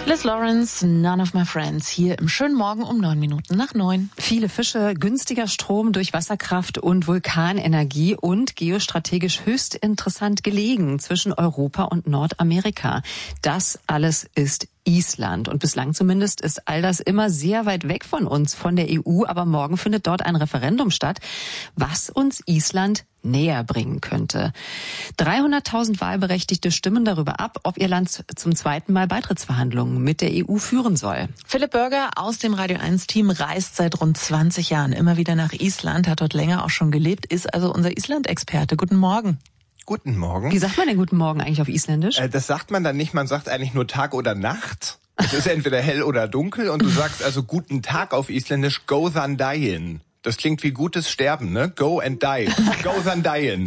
Liz Lawrence, None of My Friends, hier im schönen Morgen um 9:09. Viele Fische, günstiger Strom durch Wasserkraft und Vulkanenergie und geostrategisch höchst interessant gelegen zwischen Europa und Nordamerika. Das alles ist Island. Und bislang zumindest ist all das immer sehr weit weg von uns, von der EU. Aber morgen findet dort ein Referendum statt, was uns Island näher bringen könnte. 300.000 Wahlberechtigte stimmen darüber ab, ob ihr Land zum zweiten Mal Beitrittsverhandlungen mit der EU führen soll. Philipp Börger aus dem Radio 1-Team reist seit rund 20 Jahren immer wieder nach Island, hat dort länger auch schon gelebt, ist also unser Island-Experte. Guten Morgen. Guten Morgen. Wie sagt man denn guten Morgen eigentlich auf Isländisch? Das sagt man dann nicht, man sagt eigentlich nur Tag oder Nacht. Es ist entweder hell oder dunkel und du sagst also guten Tag auf Isländisch Go than daginn. Das klingt wie gutes Sterben, ne? Go and die. Go than daginn.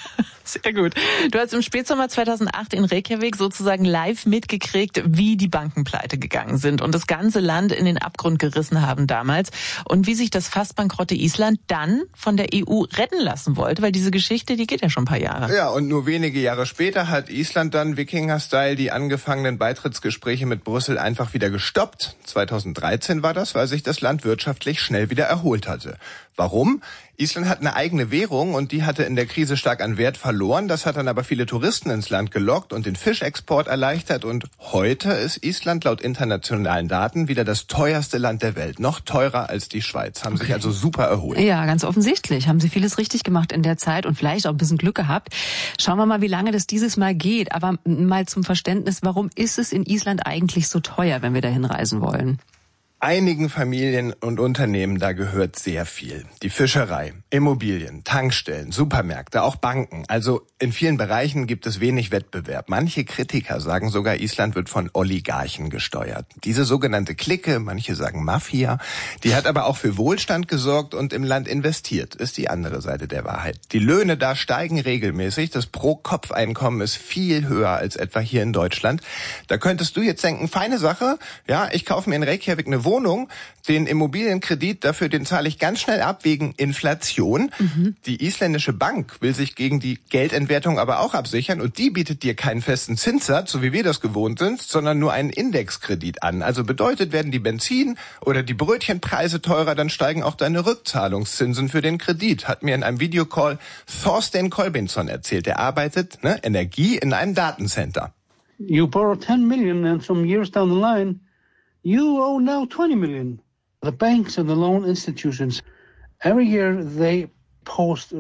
Sehr gut. Du hast im Spätsommer 2008 in Reykjavik sozusagen live mitgekriegt, wie die Banken pleite gegangen sind und das ganze Land in den Abgrund gerissen haben damals und wie sich das fast bankrotte Island dann von der EU retten lassen wollte, weil diese Geschichte, die geht ja schon ein paar Jahre. Ja, und nur wenige Jahre später hat Island dann Wikinger-Style die angefangenen Beitrittsgespräche mit Brüssel einfach wieder gestoppt. 2013 war das, weil sich das Land wirtschaftlich schnell wieder erholt hatte. Warum? Island hat eine eigene Währung und die hatte in der Krise stark an Wert verloren. Das hat dann aber viele Touristen ins Land gelockt und den Fischexport erleichtert. Und heute ist Island laut internationalen Daten wieder das teuerste Land der Welt. Noch teurer als die Schweiz. Haben sich also super erholt. Ja, ganz offensichtlich. Haben sie vieles richtig gemacht in der Zeit und vielleicht auch ein bisschen Glück gehabt. Schauen wir mal, wie lange das dieses Mal geht. Aber mal zum Verständnis, warum ist es in Island eigentlich so teuer, wenn wir dahin reisen wollen? Einigen Familien und Unternehmen, da gehört sehr viel. Die Fischerei, Immobilien, Tankstellen, Supermärkte, auch Banken. Also in vielen Bereichen gibt es wenig Wettbewerb. Manche Kritiker sagen sogar, Island wird von Oligarchen gesteuert. Diese sogenannte Clique, manche sagen Mafia, die hat aber auch für Wohlstand gesorgt und im Land investiert, ist die andere Seite der Wahrheit. Die Löhne da steigen regelmäßig. Das Pro-Kopf-Einkommen ist viel höher als etwa hier in Deutschland. Da könntest du jetzt denken, feine Sache, ja, ich kaufe mir in Reykjavik eine Wohnung, den Immobilienkredit dafür, den zahle ich ganz schnell ab wegen Inflation. Die isländische Bank will sich gegen die Geldentwertung aber auch absichern und die bietet dir keinen festen Zinssatz, so wie wir das gewohnt sind, sondern nur einen Indexkredit an. Also bedeutet, werden die Benzin- oder die Brötchenpreise teurer, dann steigen auch deine Rückzahlungszinsen für den Kredit, hat mir in einem Videocall Thorstein Kolbensson erzählt. Er arbeitet Energie in einem Datencenter. You borrow 10 million and some years down the line you owe now 20 million. The banks and the loan institutions, every year they post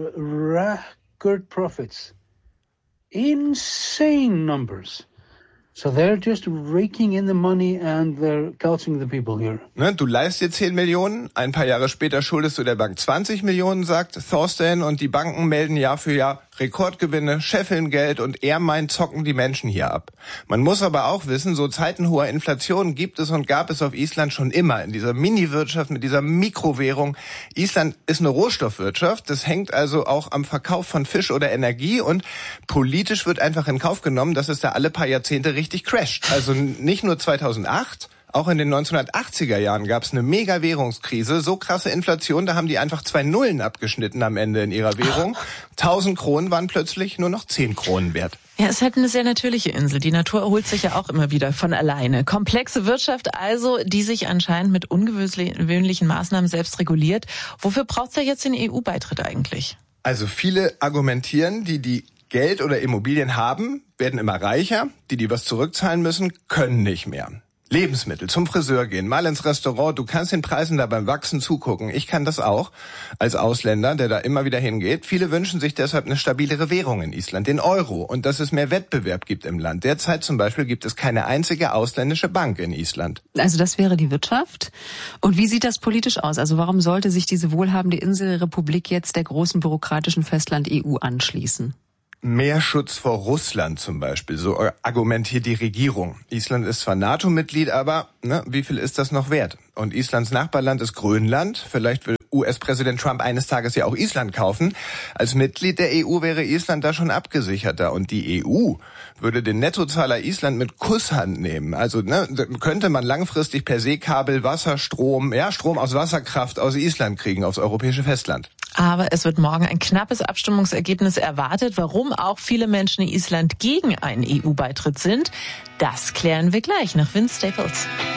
record profits. Insane numbers. So they're just raking in the money and they're gouging the people here. Du leihst dir 10 Millionen, ein paar Jahre später schuldest du der Bank 20 Millionen, sagt Thorstein, und die Banken melden Jahr für Jahr Rekordgewinne, scheffeln Geld und er meint, zocken die Menschen hier ab. Man muss aber auch wissen, so Zeiten hoher Inflation gibt es und gab es auf Island schon immer, in dieser Mini-Wirtschaft mit dieser Mikrowährung. Island ist eine Rohstoffwirtschaft, das hängt also auch am Verkauf von Fisch oder Energie und politisch wird einfach in Kauf genommen, dass es da alle paar Jahrzehnte richtig crasht. Also nicht nur 2008, auch in den 1980er Jahren gab es eine Mega-Währungskrise, so krasse Inflation, da haben die einfach 2 Nullen abgeschnitten am Ende in ihrer Währung. 1000 Kronen waren plötzlich nur noch 10 Kronen wert. Ja, es ist halt eine sehr natürliche Insel. Die Natur erholt sich ja auch immer wieder von alleine. Komplexe Wirtschaft also, die sich anscheinend mit ungewöhnlichen Maßnahmen selbst reguliert. Wofür braucht's ja jetzt den EU-Beitritt eigentlich? Also viele argumentieren, die Geld oder Immobilien haben, werden immer reicher. Die was zurückzahlen müssen, können nicht mehr. Lebensmittel, zum Friseur gehen, mal ins Restaurant, du kannst den Preisen da beim Wachsen zugucken. Ich kann das auch als Ausländer, der da immer wieder hingeht. Viele wünschen sich deshalb eine stabilere Währung in Island, den Euro, und dass es mehr Wettbewerb gibt im Land. Derzeit zum Beispiel gibt es keine einzige ausländische Bank in Island. Also das wäre die Wirtschaft. Und wie sieht das politisch aus? Also warum sollte sich diese wohlhabende Inselrepublik jetzt der großen bürokratischen Festland EU anschließen? Mehr Schutz vor Russland zum Beispiel, so argumentiert die Regierung. Island ist zwar NATO-Mitglied, aber wie viel ist das noch wert? Und Islands Nachbarland ist Grönland. Vielleicht will US-Präsident Trump eines Tages ja auch Island kaufen. Als Mitglied der EU wäre Island da schon abgesicherter. Und die EU würde den Nettozahler Island mit Kusshand nehmen. Also könnte man langfristig per Seekabel Wasser, Strom aus Wasserkraft aus Island kriegen aufs europäische Festland. Aber es wird morgen ein knappes Abstimmungsergebnis erwartet. Warum auch viele Menschen in Island gegen einen EU-Beitritt sind, das klären wir gleich nach Vince Staples.